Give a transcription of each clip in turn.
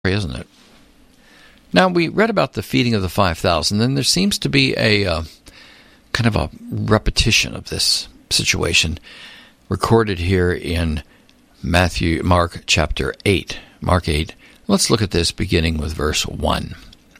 isn't it? Now, we read about the feeding of the 5,000, and there seems to be a kind of a repetition of this situation recorded here in Mark chapter 8. Mark 8. Let's look at this beginning with verse 1.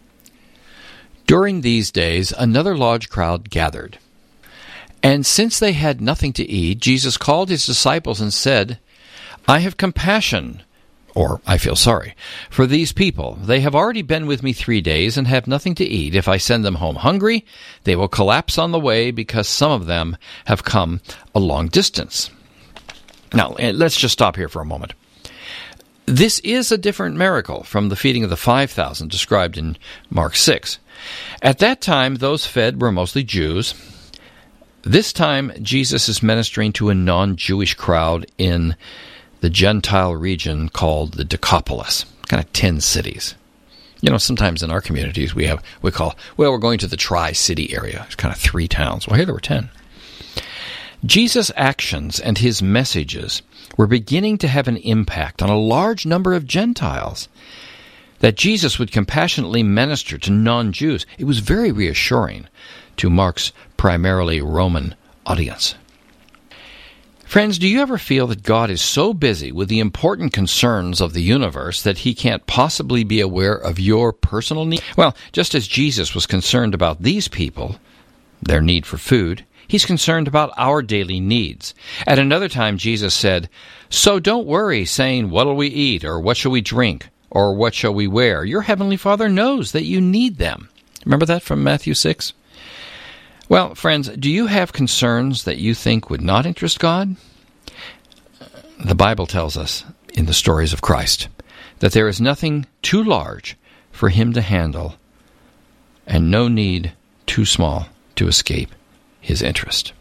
During these days, another large crowd gathered. And since they had nothing to eat, Jesus called his disciples and said, I have compassion, or I feel sorry, for these people. They have already been with me 3 days and have nothing to eat. If I send them home hungry, they will collapse on the way because some of them have come a long distance. Now, let's just stop here for a moment. This is a different miracle from the feeding of the 5,000 described in Mark 6. At that time, those fed were mostly Jews. This time, Jesus is ministering to a non-Jewish crowd in the Gentile region called the Decapolis, kind of 10 cities. You know, sometimes in our communities we're going to the Tri-City area. It's kind of 3 towns. Well, here there were 10. Jesus' actions and his messages were beginning to have an impact on a large number of Gentiles. That Jesus would compassionately minister to non-Jews, it was very reassuring to Mark's primarily Roman audience. Friends, do you ever feel that God is so busy with the important concerns of the universe that he can't possibly be aware of your personal need? Well, just as Jesus was concerned about these people, their need for food, he's concerned about our daily needs. At another time, Jesus said, So don't worry, saying, What'll we eat, or what shall we drink, or what shall we wear? Your heavenly Father knows that you need them. Remember that from Matthew 6? Well, friends, do you have concerns that you think would not interest God? The Bible tells us in the stories of Christ that there is nothing too large for him to handle and no need too small to escape his interest.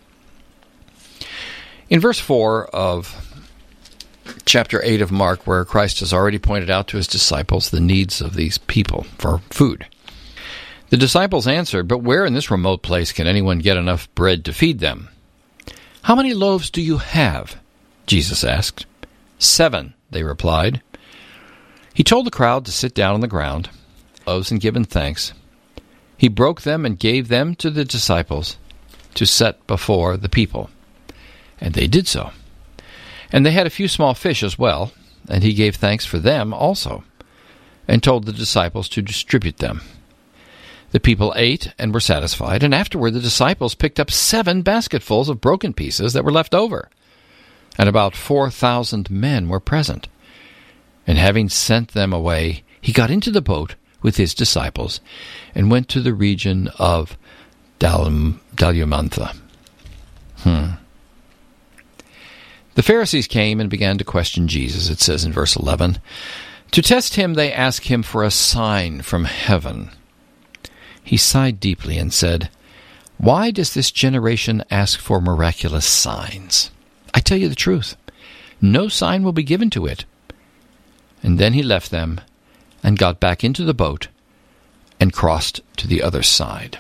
In verse 4 of chapter 8 of Mark, where Christ has already pointed out to his disciples the needs of these people for food, the disciples answered, But where in this remote place can anyone get enough bread to feed them? How many loaves do you have? Jesus asked. 7, they replied. He told the crowd to sit down on the ground, loaves and given thanks. He broke them and gave them to the disciples to set before the people. And they did so. And they had a few small fish as well, and he gave thanks for them also, and told the disciples to distribute them. The people ate and were satisfied, and afterward the disciples picked up 7 basketfuls of broken pieces that were left over. And about 4,000 men were present. And having sent them away, he got into the boat with his disciples and went to the region of Dalmanutha. The Pharisees came and began to question Jesus, it says in verse 11. To test him, they asked him for a sign from heaven. He sighed deeply and said, Why does this generation ask for miraculous signs? I tell you the truth, no sign will be given to it. And then he left them and got back into the boat and crossed to the other side.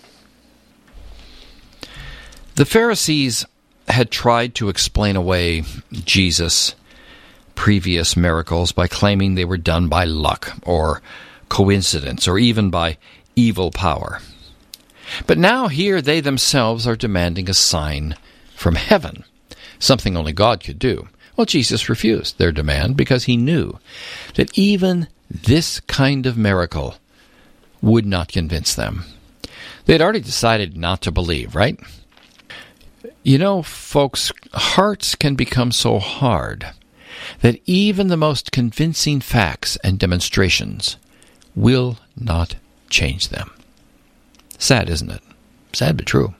The Pharisees had tried to explain away Jesus' previous miracles by claiming they were done by luck or coincidence or even by evil power. But now here they themselves are demanding a sign from heaven, something only God could do. Well, Jesus refused their demand because he knew that even this kind of miracle would not convince them. They had already decided not to believe, right? You know, folks, hearts can become so hard that even the most convincing facts and demonstrations will not change them. Sad, isn't it? Sad but true.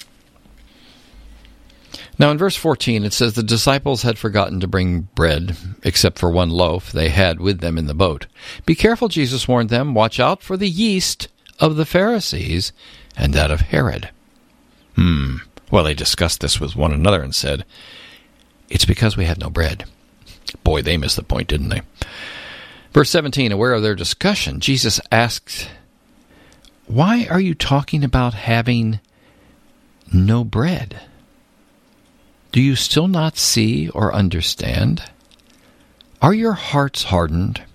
Now in verse 14 it says, The disciples had forgotten to bring bread, except for 1 loaf they had with them in the boat. Be careful, Jesus warned them, watch out for the yeast of the Pharisees and that of Herod. Well, they discussed this with one another and said, It's because we had no bread. Boy, they missed the point, didn't they? Verse 17, aware of their discussion, Jesus asked, Why are you talking about having no bread? Do you still not see or understand? Are your hearts hardened?